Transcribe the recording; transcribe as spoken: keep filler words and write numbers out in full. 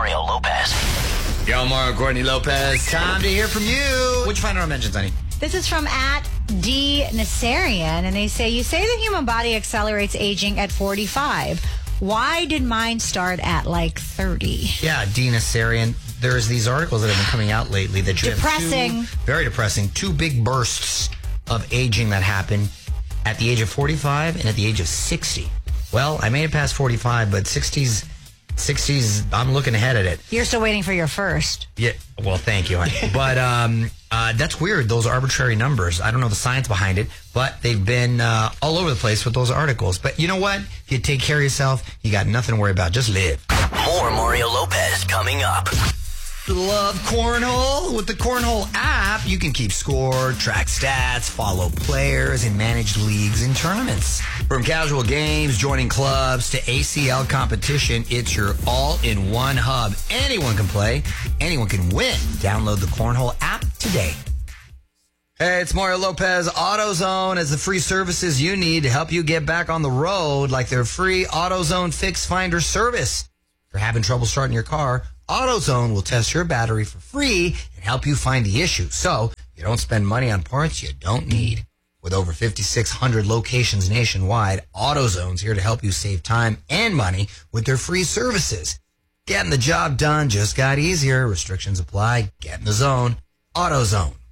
Mario Lopez. Yo, Mario Courtney Lopez. Time to hear from you. What'd you find in our mentions, honey? This is from at D Nassarian, and they say, you say the human body accelerates aging at forty-five. Why did mine start at like thirty? Yeah, D Nassarian. There's these articles that have been coming out lately that you Depressing. have two, very depressing, two big bursts of aging that happen at the age of forty-five and at the age of sixty. Well, I made it past forty-five, but sixties, sixties, I'm looking ahead at it. You're still waiting for your first. Yeah, well, thank you, honey. But um, uh, that's weird, those arbitrary numbers. I don't know the science behind it, but they've been uh, all over the place with those articles. But you know what? If you take care of yourself, you got nothing to worry about. Just live. More Mario Lopez coming up. Love Cornhole? With the Cornhole app, you can keep score, track stats, follow players, and manage leagues and tournaments. From casual games, joining clubs, to A C L competition, it's your all-in-one hub. Anyone can play. Anyone can win. Download the Cornhole app today. Hey, it's Mario Lopez. AutoZone has the free services you need to help you get back on the road, like their free AutoZone Fix Finder service. If you're having trouble starting your car, AutoZone will test your battery for free and help you find the issue, so you don't spend money on parts you don't need. With over fifty-six hundred locations nationwide, AutoZone's here to help you save time and money with their free services. Getting the job done just got easier. Restrictions apply. Get in the zone. AutoZone.